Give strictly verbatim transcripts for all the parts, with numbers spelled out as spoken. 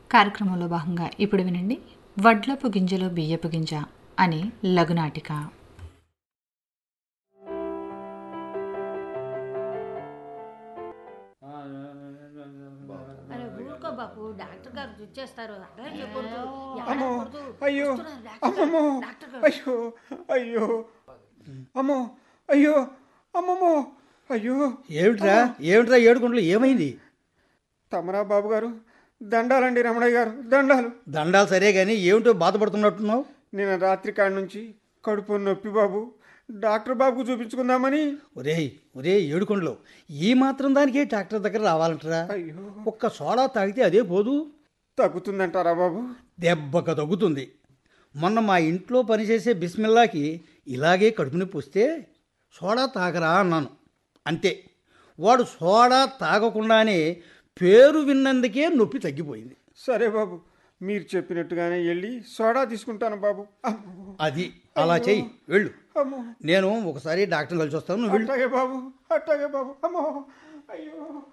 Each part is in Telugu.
కార్యక్రమంలో భాగంగా ఇప్పుడు వినండి వడ్లపు గింజలో బియ్యపు గింజ అనే లఘునాటిక. బాబు డాక్టర్ గారు చూచేస్తారు. అమ్మో అయ్యో అమ్మమ్మో అయ్యో అయ్యో అమ్మో అయ్యో అమ్మమ్మో అయ్యో. ఏమిట్రా ఏమిట్రా ఏడుకుంటలు ఏమైంది? తమరా బాబు గారు దండాలండి. రమణయ్య గారు దండాలు. దండాలు సరే కానీ ఏమిటో బాధపడుతున్నట్టున్నావు? నేను రాత్రి కాడి నుంచి కడుపు నొప్పి బాబు, డాక్టర్ బాబుకు చూపించుకుందామని. ఒరే ఒరే ఏడుకొండలు, ఈ మాత్రం దానికే డాక్టర్ దగ్గర రావాలంటరా? అయ్యో ఒక్క సోడా తాగితే అదే పోదు. తగ్గుతుందంటారా బాబు? దెబ్బక తగ్గుతుంది. మొన్న మా ఇంట్లో పనిచేసే బిస్మిల్లాకి ఇలాగే కడుపు నొప్పి వస్తే సోడా తాగరా అన్నాను, అంతే. వాడు సోడా తాగకుండానే పేరు విన్నందుకే నొప్పి తగ్గిపోయింది. సరే బాబు, మీరు చెప్పినట్టుగానే వెళ్ళి సోడా తీసుకుంటాను బాబు. అది అలా చెయ్యి, వెళ్ళు. నేను ఒకసారి డాక్టర్ కలిసి వస్తాను, నువ్వు వెళ్ళు. అట్టాగే బాబు, అట్టాగే బాబు. అమ్మో అయ్యో.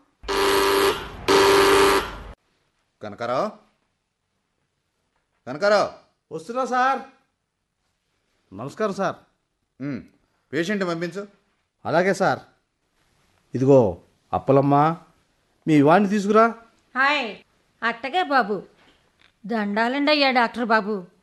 కనకారావు, కనకారావు. వస్తున్నా సార్. నమస్కారం సార్. పేషెంట్ పంపించు. అలాగే సార్. ఇదిగో అప్పలమ్మ, మీ వాడిని తీసుకురా. హాయ్. అట్టగే బాబు. దండాలండి అయ్యా డాక్టర్ బాబు.